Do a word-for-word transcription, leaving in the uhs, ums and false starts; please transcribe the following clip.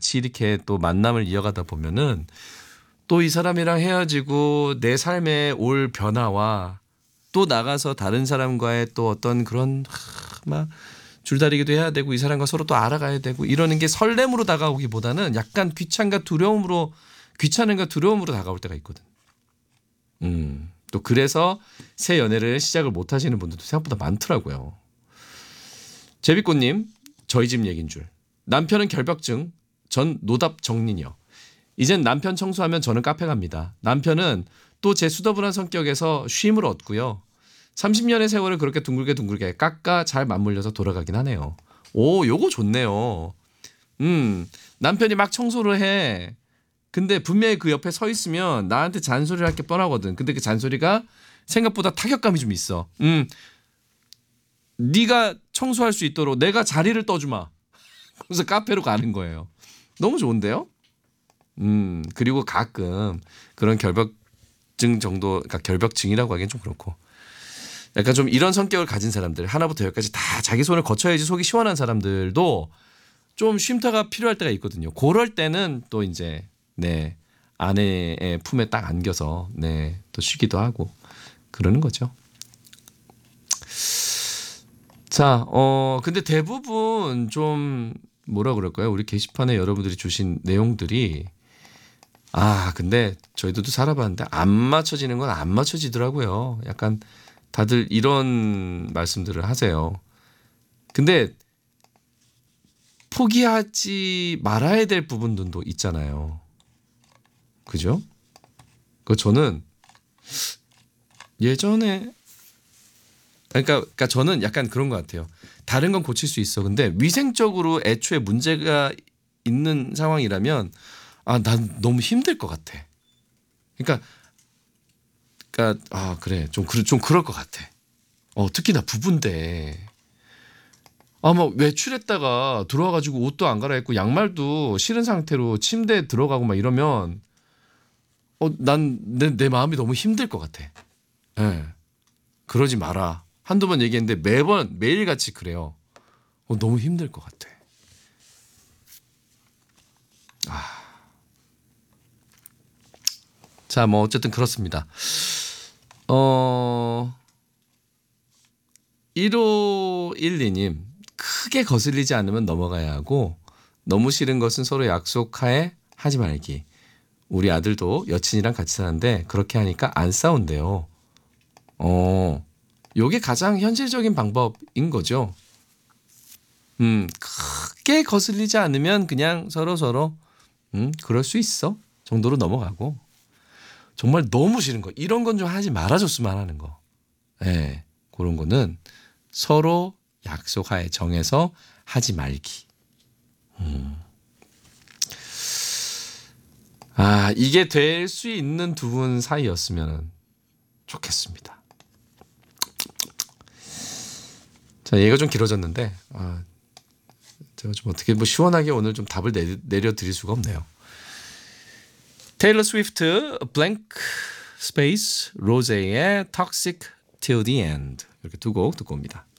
같이 이렇게 또 만남을 이어가다 보면은 또 이 사람이랑 헤어지고 내 삶에 올 변화와 또 나가서 다른 사람과의 또 어떤 그런 막 줄다리기도 해야 되고 이 사람과 서로 또 알아가야 되고 이러는 게 설렘으로 다가오기보다는 약간 귀찮과 두려움으로 귀찮은가 두려움으로 다가올 때가 있거든. 음, 또 그래서 새 연애를 시작을 못 하시는 분들도 생각보다 많더라고요. 제비꽃님, 저희 집 얘긴 줄. 남편은 결벽증, 전 노답 정리녀. 이젠 남편 청소하면 저는 카페 갑니다. 남편은 또 제 수더분한 성격에서 쉼을 얻고요. 삼십 년의 세월을 그렇게 둥글게 둥글게 깎아 잘 맞물려서 돌아가긴 하네요. 오, 요거 좋네요. 음, 남편이 막 청소를 해. 근데 분명히 그 옆에 서 있으면 나한테 잔소리를 할 게 뻔하거든. 근데 그 잔소리가 생각보다 타격감이 좀 있어. 음, 네가 청소할 수 있도록 내가 자리를 떠주마. 그래서 카페로 가는 거예요. 너무 좋은데요? 음, 그리고 가끔 그런 결벽증 정도, 그러니까 결벽증이라고 하기엔 좀 그렇고. 약간 좀 이런 성격을 가진 사람들, 하나부터 열까지 다 자기 손을 거쳐야지 속이 시원한 사람들도 좀 쉼터가 필요할 때가 있거든요. 그럴 때는 또 이제 네 아내의 품에 딱 안겨서 네 또 쉬기도 하고 그러는 거죠. 자, 어 근데 대부분 좀 뭐라 그럴까요? 우리 게시판에 여러분들이 주신 내용들이 아 근데 저희들도 살아봤는데 안 맞춰지는 건 안 맞춰지더라고요. 약간 다들 이런 말씀들을 하세요. 근데 포기하지 말아야 될 부분들도 있잖아요. 그죠? 그 저는 예전에 그러니까, 그러니까 저는 약간 그런 것 같아요. 다른 건 고칠 수 있어. 근데 위생적으로 애초에 문제가 있는 상황이라면 아, 난 너무 힘들 것 같아. 그러니까, 그러니까 아 그래 좀, 좀 그럴 것 같아. 어, 특히나 부부인데 아마 외출했다가 들어와가지고 옷도 안 갈아입고 양말도 신은 상태로 침대에 들어가고 막 이러면 어, 난 내 내 마음이 너무 힘들 것 같아. 예. 네. 그러지 마라. 한두 번 얘기했는데 매번 매일같이 그래요. 어, 너무 힘들 것 같아. 아. 자, 뭐 어쨌든 그렇습니다. 어 일오일이 님 크게 거슬리지 않으면 넘어가야 하고 너무 싫은 것은 서로 약속하에 하지 말기. 우리 아들도 여친이랑 같이 사는데 그렇게 하니까 안 싸운대요. 어, 요게 가장 현실적인 방법인 거죠. 음, 크게 거슬리지 않으면 그냥 서로 서로 음, 그럴 수 있어 정도로 넘어가고 정말 너무 싫은 거 이런 건 좀 하지 말아줬으면 하는 거. 예, 네, 그런 거는 서로 약속하에 정해서 하지 말기. 음. 아, 이게 될 수 있는 두 분 사이였으면 좋겠습니다. 자, 얘가 좀 길어졌는데 아, 제가 좀 어떻게 뭐 시원하게 오늘 좀 답을 내, 내려드릴 수가 없네요. 테일러 스위프트, Blank Space, 로제의 Toxic Till the End 이렇게 두 곡 듣고 옵니다.